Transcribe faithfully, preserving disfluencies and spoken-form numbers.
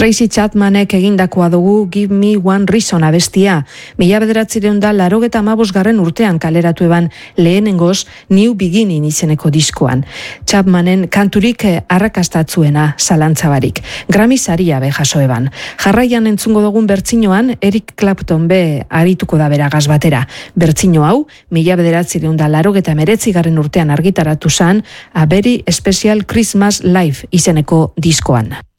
Tracy Chapmanek egindakoa dugu Give Me One Reason abestia. Mila bederatzireun da larogeta amabosgarren urtean kaleratu eban lehenengoz New Beginning izeneko diskoan. Chapmanen kanturik arrakastatzuena zalantzabarik. Grammy saria be jaso eban. Jarraian entzungo dugun bertsinoan Eric Clapton be arituko da beragaz batera. Bertsino hau, mila bederatzireun da larogeta meretzigarren urtean argitaratu zan A Very Special Christmas Live izeneko diskoan.